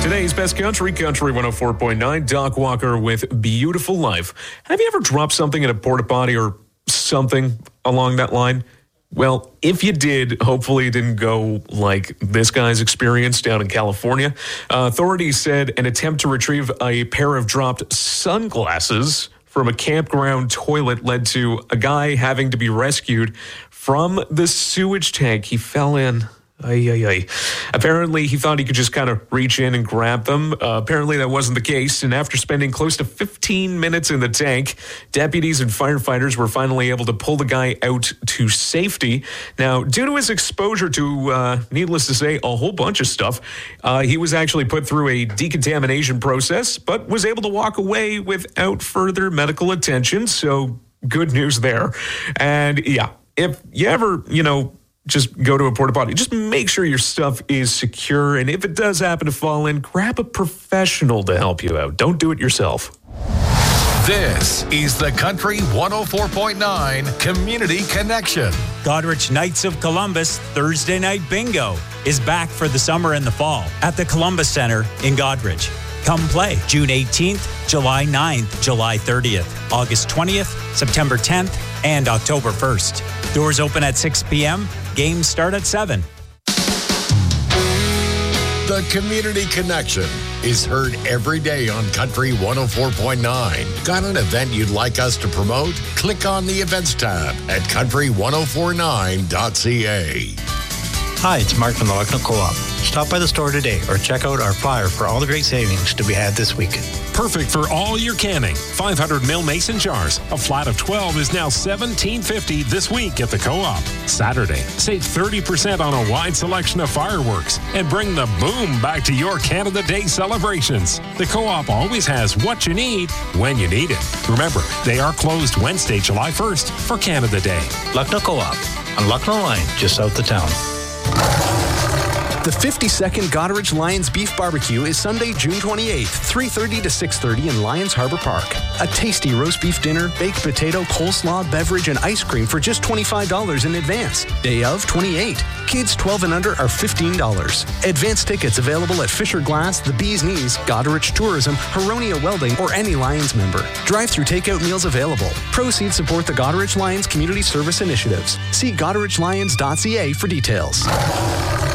Today's best country 104.9, Doc Walker with Beautiful Life. Have you ever dropped something in a porta potty or something along that line? Well, if you did, hopefully it didn't go like this guy's experience down in California. Authorities said an attempt to retrieve a pair of dropped sunglasses from a campground toilet led to a guy having to be rescued from the sewage tank he fell in. Apparently, he thought he could just kind of reach in and grab them. Apparently, that wasn't the case. And after spending close to 15 minutes in the tank, deputies and firefighters were finally able to pull the guy out to safety. Now, due to his exposure to, needless to say, a whole bunch of stuff, he was actually put through a decontamination process, but was able to walk away without further medical attention. So, good news there. And yeah, if you ever, just go to a porta potty. Just make sure your stuff is secure. And if it does happen to fall in, grab a professional to help you out. Don't do it yourself. This is the Country 104.9 Community Connection. Goderich Knights of Columbus Thursday Night Bingo is back for the summer and the fall at the Columbus Center in Goderich. Come play June 18th, July 9th, July 30th, August 20th, September 10th, and October 1st. Doors open at 6 p.m. Games start at 7. The Community Connection is heard every day on Country 104.9. Got an event you'd like us to promote? Click on the Events tab at country1049.ca. Hi, it's Mark from the Lucknow Co-op. Stop by the store today or check out our flyer for all the great savings to be had this week. Perfect for all your canning. 500 mil mason jars. A flat of 12 is now $17.50 this week at the Co-op. Saturday, save 30% on a wide selection of fireworks and bring the boom back to your Canada Day celebrations. The Co-op always has what you need when you need it. Remember, they are closed Wednesday, July 1st for Canada Day. Lucknow Co-op on Lucknow Line, just south of town. The 52nd Goderich Lions Beef Barbecue is Sunday, June 28th, 3:30 to 6:30 in Lions Harbor Park. A tasty roast beef dinner, baked potato, coleslaw, beverage, and ice cream for just $25 in advance. Day of, $28. Kids 12 and under are $15. Advance tickets available at Fisher Glass, The Bee's Knees, Goderich Tourism, Huronia Welding, or any Lions member. Drive-through takeout meals available. Proceeds support the Goderich Lions Community Service Initiatives. See GoderichLions.ca for details.